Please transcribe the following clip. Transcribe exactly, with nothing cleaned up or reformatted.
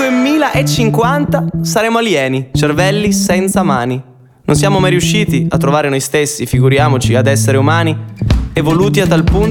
duemilacinquanta saremo alieni, cervelli senza mani. Non siamo mai riusciti a trovare noi stessi, figuriamoci ad essere umani, evoluti a tal punto